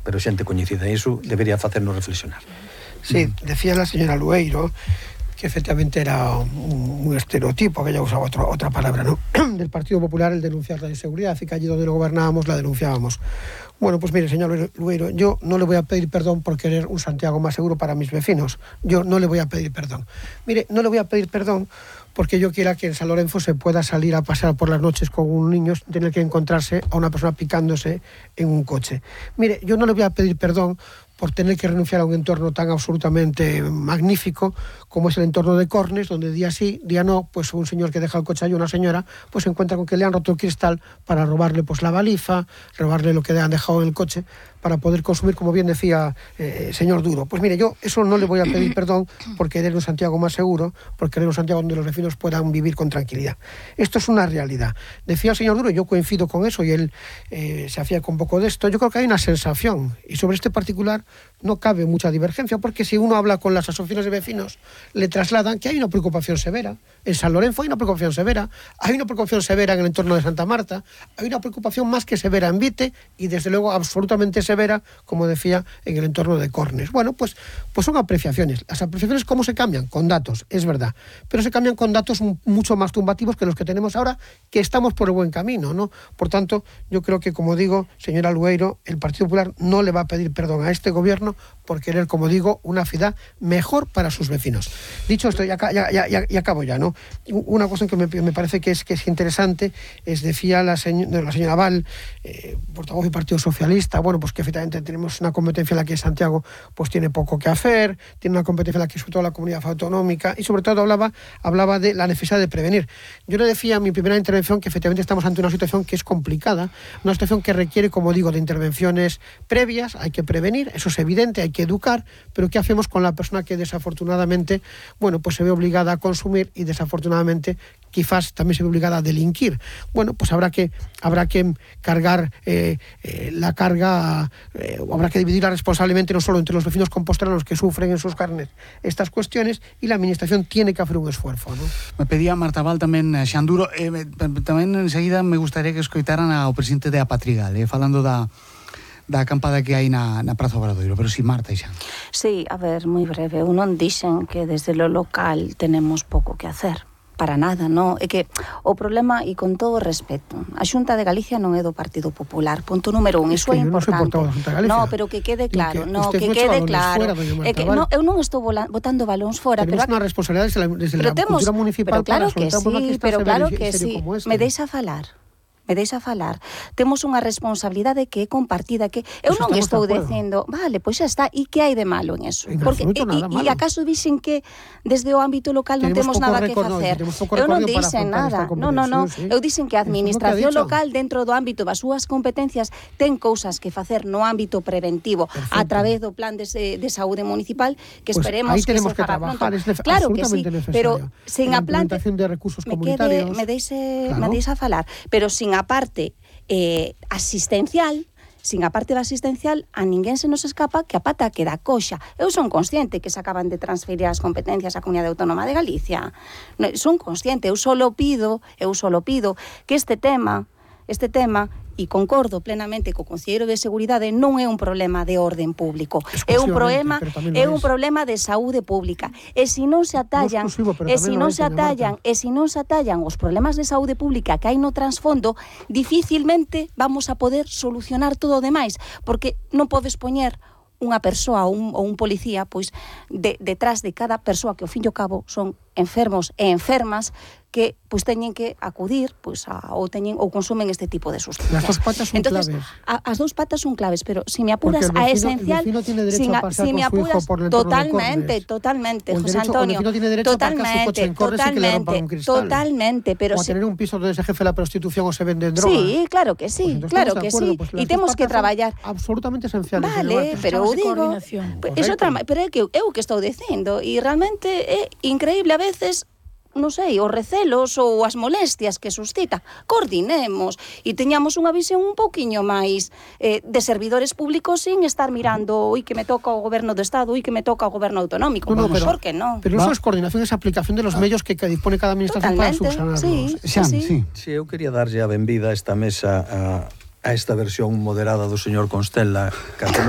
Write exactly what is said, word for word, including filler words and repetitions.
pero xente coñecida, e iso debería facernos reflexionar. Sí, decía la señora Lueiro que efectivamente era un, un estereotipo, que ella usaba otro, otra palabra, ¿no? Del Partido Popular, el denunciar la inseguridad, y que allí donde no gobernábamos la denunciábamos. Bueno, pues mire, señor Lueiro, yo no le voy a pedir perdón por querer un Santiago más seguro para mis vecinos. Yo no le voy a pedir perdón. Mire, no le voy a pedir perdón porque yo quiera que en San Lorenzo se pueda salir a pasear por las noches con un niño sin tener que encontrarse a una persona picándose en un coche. Mire, yo no le voy a pedir perdón por tener que renunciar a un entorno tan absolutamente magnífico como es el entorno de Cornes, donde día sí, día no, pues un señor que deja el coche allí, una señora, pues se encuentra con que le han roto el cristal para robarle pues la baliza, robarle lo que le han dejado en el coche, para poder consumir, como bien decía eh, señor Duro. Pues mire, yo eso no le voy a pedir perdón por querer un Santiago más seguro, por querer un Santiago donde los vecinos puedan vivir con tranquilidad. Esto es una realidad. Decía el señor Duro, yo coincido con eso, y él eh, se hacía con poco de esto. Yo creo que hay una sensación, y sobre este particular no cabe mucha divergencia, porque si uno habla con las asociaciones de vecinos, le trasladan que hay una preocupación severa. En San Lorenzo hay una preocupación severa, hay una preocupación severa en el entorno de Santa Marta, hay una preocupación más que severa en Vite, y desde luego absolutamente severa, como decía, en el entorno de Cornes. Bueno, pues, pues son apreciaciones. Las apreciaciones, ¿cómo se cambian? Con datos, es verdad, pero se cambian con datos mucho más tumbativos que los que tenemos ahora, que estamos por el buen camino, ¿no? Por tanto, yo creo que, como digo, señora Lueiro, el Partido Popular no le va a pedir perdón a este gobierno por querer, como digo, una ciudad mejor para sus vecinos. Dicho esto, ya, ya, ya, ya acabo ya, ¿no? Una cosa que me, me parece que es, que es interesante es, decía la, seño, la señora Val, eh, portavoz del Partido Socialista, bueno, pues que efectivamente tenemos una competencia en la que Santiago pues tiene poco que hacer, tiene una competencia en la que sobre todo la comunidad autonómica, y sobre todo hablaba, hablaba de la necesidad de prevenir. Yo le decía en mi primera intervención que efectivamente estamos ante una situación que es complicada, una situación que requiere, como digo, de intervenciones previas, hay que prevenir, eso es evidente, hay que educar, pero ¿qué hacemos con la persona que desafortunadamente, bueno, pues se ve obligada a consumir y desafortunadamente quizás también se ve obligada a delinquir? Bueno, pues habrá que, habrá que cargar eh, eh, la carga, eh, habrá que dividirla responsablemente no solo entre los vecinos compostelanos que sufren en sus carnes estas cuestiones, y la administración tiene que hacer un esfuerzo, ¿no? Me pedía Marta Val tamén, Xanduro, eh, tamén enseguida me gustaría que escoitaran ao presidente de Apatrigal, eh, falando da da acampada que hai na, na Praza Obradoiro, pero si, Marta e Xan. Sí, a ver, moi breve, eu non dixen que desde lo local tenemos pouco que hacer, para nada, no, é que o problema, e con todo o respeto, a Xunta de Galicia non é do Partido Popular, punto número un, iso é importante. No, pero que quede claro, no, que quede claro, é que no, eu non estou botando balóns fora, pero tenemos unha responsabilidade desde la cultura municipal para soltar un tema que está serio como este. Me deixa falar. me deixa falar. Temos unha responsabilidade que é compartida, que eu non estou dicendo, vale, pois xa está, e que hai de malo en eso? En Porque absoluto nada malo. E acaso dixen que desde o ámbito local non temos nada que facer? Eu non dixen nada. Non, non, non. Eu dixen que a administración local dentro do ámbito das súas competencias ten cousas que facer no ámbito preventivo a través do plan de, de saúde municipal que esperemos que se faga pronto. Claro que sí, pero sen a planta de recursos me quede, me deixe, me deixa falar, pero sin a parte eh, asistencial, sin a parte asistencial, a ninguén se nos escapa que a pata queda coxa. Eu son consciente que se acaban de transferir as competencias á Comunidade Autónoma de Galicia. Son consciente, eu só pido, eu só pido que este tema, este tema, e concordo plenamente co Conselleiro de Seguridade, non é un problema de orden público, é un problema é un problema de saúde pública. E se non se atallan, e se non se atallan, e se non se atallan os problemas de saúde pública que hai no trasfondo, dificilmente vamos a poder solucionar todo o demais, porque non podes poñer unha persoa ou un, ou un policía pois de, detrás de cada persoa que ao fin e ao cabo son enfermos e enfermas que pois teñen que acudir pois a, ou teñen ou consumen este tipo de sustancias. Las dos patas son Entonces, claves. A, as dos patas son claves, pero si me apuras vecino, a esencial, el tiene si, a si me apuras totalmente, totalmente, José Antonio, no tiene derecho totalmente, a totalmente, un totalmente, pero o a tener un piso donde se jefe la prostitución o se venden drogas. Sí, claro que sí, pues claro que sí, pues y tenemos que traballar absolutamente esenciales. Vale, pero eu digo, es outra, pero é que eu que estou dicindo e realmente é increíble a veces, non sei, os recelos ou as molestias que suscita. Coordinemos e teñamos unha visión un pouquiño máis eh, de servidores públicos sin estar mirando oi que me toca o goberno do Estado, oi que me toca o goberno autonómico. No, no, pero, ¿por qué no? Pero eso es coordinación, es aplicación de los medios que, que dispone cada administración para subsanarlos. Sí, sí, sí. sí. Sí, eu quería darlle a benvida a esta mesa a, a esta versión moderada do señor Constella, que